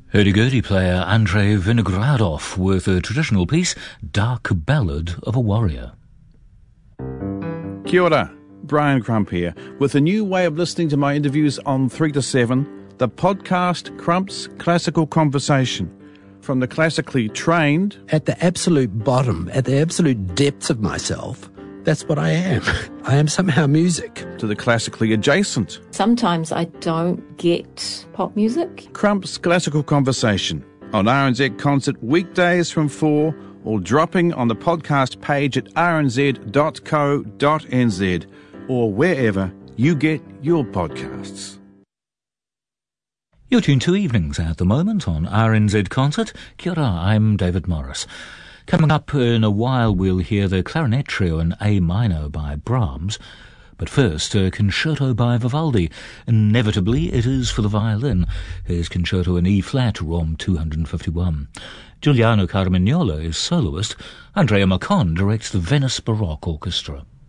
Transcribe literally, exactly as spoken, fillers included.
Hurdy-gurdy player Andrei Vinogradov with a traditional piece, Dark Ballad of a Warrior. Kia ora, Brian Crump here, with a new way of listening to my interviews on three to seven, the podcast Crump's Classical Conversation. From the classically trained... At the absolute bottom, at the absolute depths of myself, that's what I am. I am somehow music. To the classically adjacent. Sometimes I don't get pop music. Crump's Classical Conversation on R N Z Concert weekdays from four, or dropping on the podcast page at r n z dot co dot n z or wherever you get your podcasts. You're tuned to Evenings at the moment on R N Z Concert. Kia ora, I'm David Morris. Coming up in a while, we'll hear the clarinet trio in A minor by Brahms. But first, a concerto by Vivaldi. Inevitably, it is for the violin. His concerto in E-flat, R O M two fifty-one. Giuliano Carmignola is soloist. Andrea Macon directs the Venice Baroque Orchestra.